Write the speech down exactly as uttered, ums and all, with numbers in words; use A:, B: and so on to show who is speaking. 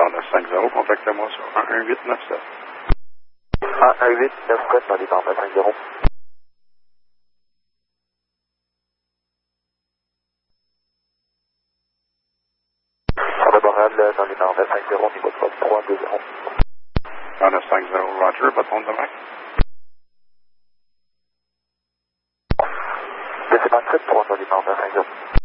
A: dans neuf cinq zéro, contactez-moi sur un un huit neuf sept.
B: un un huit neuf sept dans les dans neuf cinq zéro. Sur le Montréal, dans les dans neuf cinq zéro, niveau de poste trois deux zéro.
A: Dans neuf cinq zéro, Roger, bâton demain.
B: Laissez-moi sept pour dans les dans neuf cinq zéro.